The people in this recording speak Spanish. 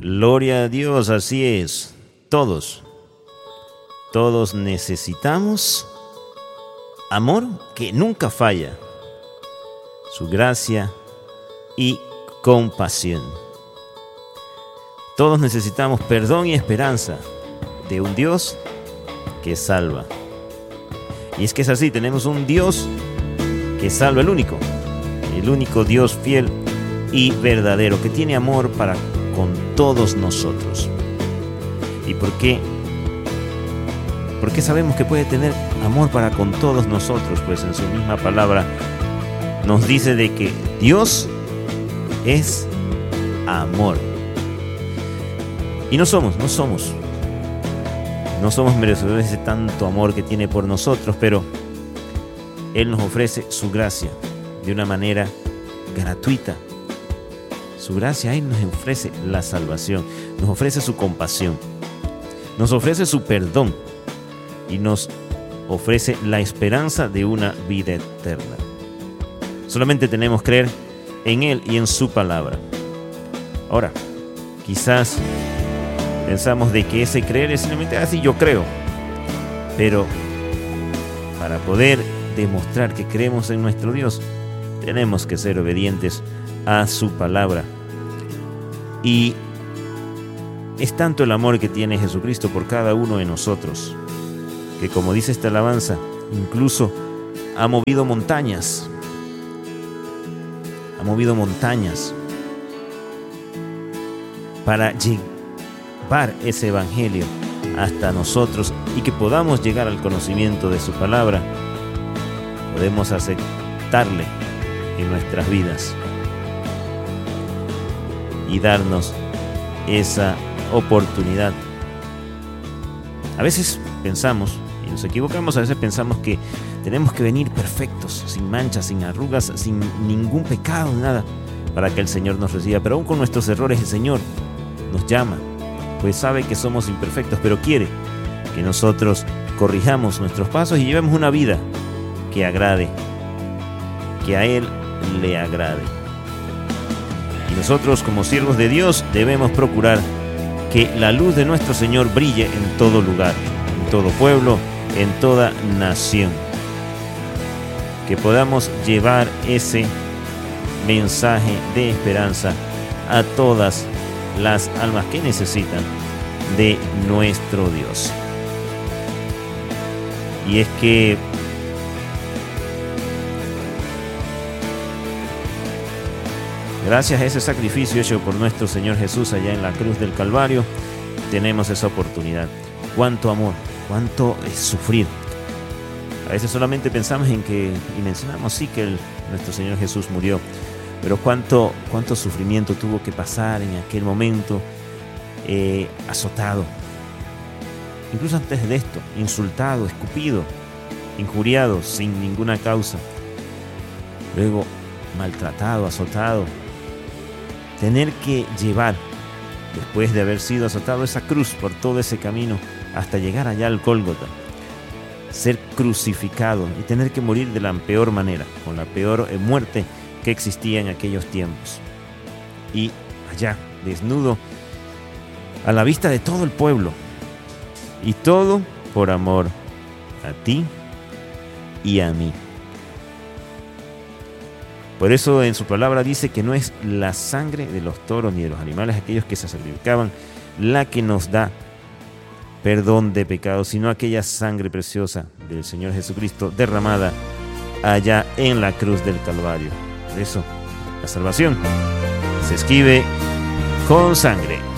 Gloria a Dios, así es. Todos necesitamos amor que nunca falla, su gracia y compasión. Todos necesitamos perdón y esperanza de un Dios que salva. Y es que es así, tenemos un Dios que salva, el único Dios fiel y verdadero, que tiene amor para con todos nosotros. ¿Y por qué? ¿Por qué sabemos que puede tener amor para con todos nosotros? Pues en su misma palabra nos dice de que Dios es amor. Y no somos merecedores de tanto amor que tiene por nosotros, pero Él nos ofrece su gracia de una manera gratuita. Su gracia, Él nos ofrece la salvación, nos ofrece su compasión, nos ofrece su perdón y nos ofrece la esperanza de una vida eterna. Solamente tenemos que creer en Él y en su palabra. Ahora, quizás pensamos de que ese creer es simplemente así, yo creo. Pero para poder demostrar que creemos en nuestro Dios, tenemos que ser obedientes a su palabra. Y es tanto el amor que tiene Jesucristo por cada uno de nosotros, que como dice esta alabanza, incluso ha movido montañas. Ha movido montañas para llevar ese evangelio hasta nosotros y que podamos llegar al conocimiento de su palabra. Podemos aceptarle en nuestras vidas y darnos esa oportunidad. A veces pensamos, y nos equivocamos, a veces pensamos que tenemos que venir perfectos, sin manchas, sin arrugas, sin ningún pecado, nada, para que el Señor nos reciba. Pero aún con nuestros errores, el Señor nos llama, pues sabe que somos imperfectos, pero quiere que nosotros corrijamos nuestros pasos y llevemos una vida que agrade, que a Él le agrade. Y nosotros, como siervos de Dios, debemos procurar que la luz de nuestro Señor brille en todo lugar, en todo pueblo, en toda nación. Que podamos llevar ese mensaje de esperanza a todas las almas que necesitan de nuestro Dios. Y es que gracias a ese sacrificio hecho por nuestro Señor Jesús allá en la cruz del Calvario, tenemos esa oportunidad. Cuánto amor, cuánto es sufrir. A veces solamente pensamos en que, y mencionamos sí que nuestro Señor Jesús murió, pero cuánto sufrimiento tuvo que pasar en aquel momento, azotado. Incluso antes de esto, insultado, escupido, injuriado sin ninguna causa. Luego maltratado, azotado. Tener que llevar, después de haber sido azotado, esa cruz por todo ese camino hasta llegar allá al Gólgota. Ser crucificado y tener que morir de la peor manera, con la peor muerte que existía en aquellos tiempos. Y allá, desnudo, a la vista de todo el pueblo. Y todo por amor a ti y a mí. Por eso en su palabra dice que no es la sangre de los toros ni de los animales, aquellos que se sacrificaban, la que nos da perdón de pecados, sino aquella sangre preciosa del Señor Jesucristo derramada allá en la cruz del Calvario. Por eso la salvación se escribe con sangre.